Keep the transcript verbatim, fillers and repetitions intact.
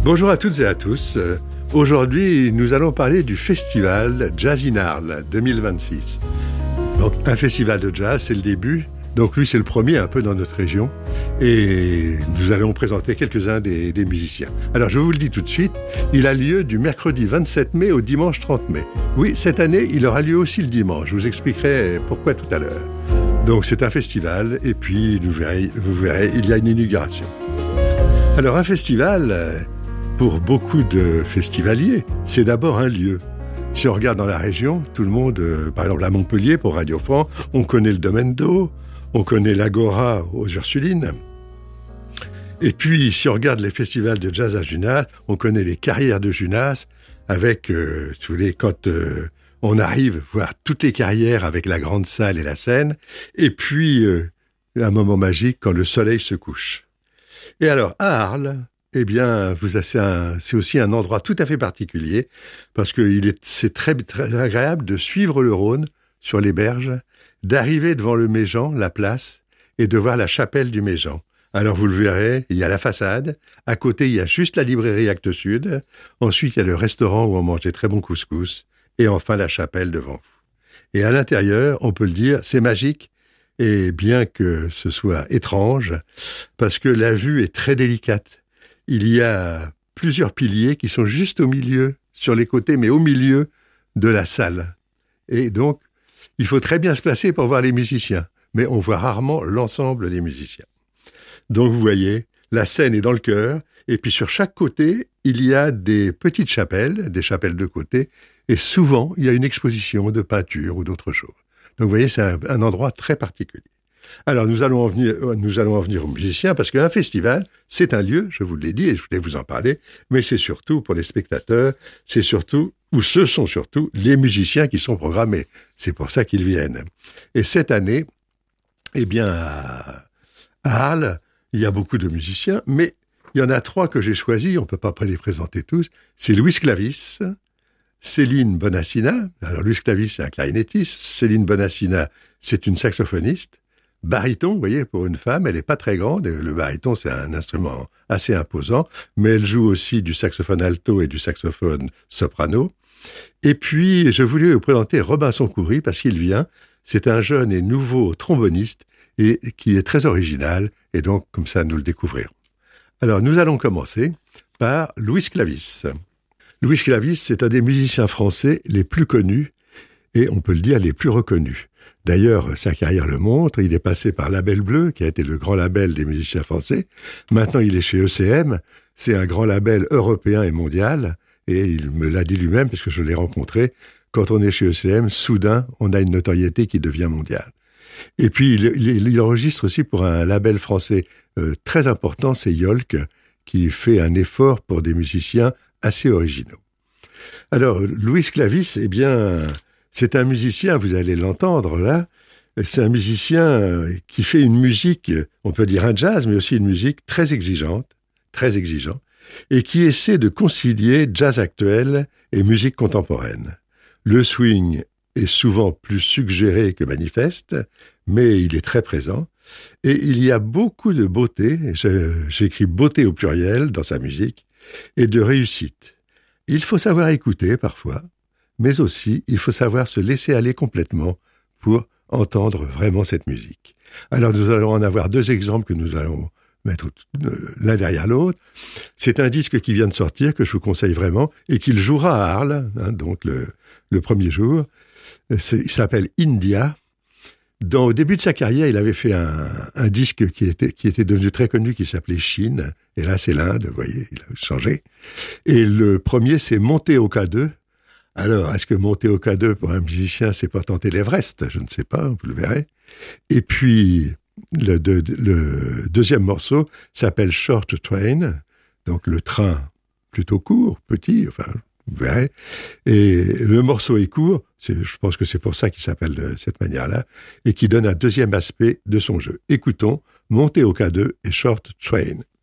Bonjour à toutes et à tous. Euh, Aujourd'hui, nous allons parler du festival Jazz in Arles deux mille vingt-six. Donc, un festival de jazz, c'est le début. Donc, lui, c'est le premier un peu dans notre région. Et nous allons présenter quelques-uns des, des musiciens. Alors, je vous le dis tout de suite, il a lieu du mercredi vingt-sept mai au dimanche trente mai. Oui, cette année, il aura lieu aussi le dimanche. Je vous expliquerai pourquoi tout à l'heure. Donc, c'est un festival. Et puis, vous verrez, vous verrez, il y a une inauguration. Alors, un festival... Pour beaucoup de festivaliers, c'est d'abord un lieu. Si on regarde dans la région, tout le monde, euh, par exemple à Montpellier pour Radio France, on connaît le Domaine d'Eau, on connaît l'Agora aux Ursulines. Et puis, si on regarde les festivals de jazz à Junas, on connaît les carrières de Junas, avec, euh, tous les, quand euh, on arrive voir toutes les carrières avec la grande salle et la scène, et puis euh, un moment magique quand le soleil se couche. Et alors, à Arles, eh bien, vous, c'est, un, c'est aussi un endroit tout à fait particulier parce que il est, c'est très, très agréable de suivre le Rhône sur les berges, d'arriver devant le Méjean, la place, et de voir la chapelle du Méjean. Alors, vous le verrez, il y a la façade. À côté, il y a juste la librairie Actes Sud. Ensuite, il y a le restaurant où on mange des très bons couscous. Et enfin, la chapelle devant vous. Et à l'intérieur, on peut le dire, c'est magique. Et bien que ce soit étrange, parce que la vue est très délicate. Il y a plusieurs piliers qui sont juste au milieu, sur les côtés, mais au milieu de la salle. Et donc, il faut très bien se placer pour voir les musiciens, mais on voit rarement l'ensemble des musiciens. Donc, vous voyez, la scène est dans le chœur, et puis sur chaque côté, il y a des petites chapelles, des chapelles de côté, et souvent, il y a une exposition de peinture ou d'autres choses. Donc, vous voyez, c'est un, un endroit très particulier. Alors, nous allons en venir, nous allons en venir aux musiciens, parce qu'un festival, c'est un lieu, je vous l'ai dit, et je voulais vous en parler, mais c'est surtout pour les spectateurs, c'est surtout, ou ce sont surtout, les musiciens qui sont programmés. C'est pour ça qu'ils viennent. Et cette année, eh bien, à, à Arles, il y a beaucoup de musiciens, mais il y en a trois que j'ai choisis, on ne peut pas les présenter tous. C'est Louis Clavis, Céline Bonassina, alors Louis Clavis, c'est un clarinettiste, Céline Bonassina, c'est une saxophoniste, baryton, vous voyez, pour une femme, elle n'est pas très grande. Le baryton, c'est un instrument assez imposant, mais elle joue aussi du saxophone alto et du saxophone soprano. Et puis, je voulais vous présenter Robinson Coury, parce qu'il vient. C'est un jeune et nouveau tromboniste, et qui est très original, et donc, comme ça, nous le découvrirons. Alors, nous allons commencer par Louis Clavis. Louis Clavis, c'est un des musiciens français les plus connus, et on peut le dire, les plus reconnus. D'ailleurs, sa carrière le montre, il est passé par Label Bleu, qui a été le grand label des musiciens français. Maintenant, il est chez E C M, c'est un grand label européen et mondial, et il me l'a dit lui-même, parce que je l'ai rencontré. Quand on est chez E C M, soudain, on a une notoriété qui devient mondiale. Et puis, il, il, il enregistre aussi pour un label français euh, très important, c'est Yolk, qui fait un effort pour des musiciens assez originaux. Alors, Louis Clavis, eh bien... c'est un musicien, vous allez l'entendre là, c'est un musicien qui fait une musique, on peut dire un jazz, mais aussi une musique très exigeante, très exigeante, et qui essaie de concilier jazz actuel et musique contemporaine. Le swing est souvent plus suggéré que manifeste, mais il est très présent, et il y a beaucoup de beauté, je, j'écris beauté au pluriel dans sa musique, et de réussite. Il faut savoir écouter parfois, mais aussi, il faut savoir se laisser aller complètement pour entendre vraiment cette musique. Alors, nous allons en avoir deux exemples que nous allons mettre l'un derrière l'autre. C'est un disque qui vient de sortir, que je vous conseille vraiment, et qu'il jouera à Arles, hein, donc le, le premier jour. C'est, il s'appelle India. Dans, au début de sa carrière, il avait fait un, un disque qui était, qui était devenu très connu, qui s'appelait Chine. Et là, c'est l'Inde, vous voyez, il a changé. Et le premier, c'est Monter au K deux. Alors, est-ce que monter au K deux pour un musicien, c'est pas tenter l'Everest? Je ne sais pas, vous le verrez. Et puis, le, de, le deuxième morceau s'appelle Short Train, donc le train plutôt court, petit, enfin, vous verrez. Et le morceau est court, c'est, je pense que c'est pour ça qu'il s'appelle de cette manière-là, et qui donne un deuxième aspect de son jeu. Écoutons Monter au K deux et Short Train.